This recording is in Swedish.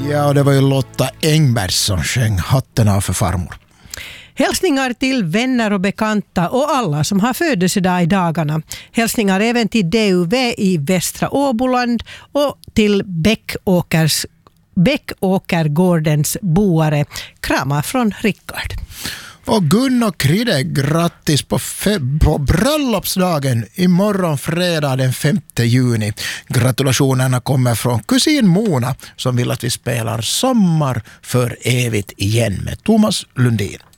Ja, och det var ju Lotta Engbergs som sjöng Hatten av för farmor. Hälsningar till vänner och bekanta och alla som har födelsedag i dagarna. Hälsningar även till DUV i Västra Åboland och till Bäckåkergårdens boare. Kramar från Rickard. Och Gun och Kride, grattis på bröllopsdagen imorgon fredag den 5 juni. Gratulationerna kommer från kusin Mona som vill att vi spelar Sommar för evigt igen med Thomas Lundin.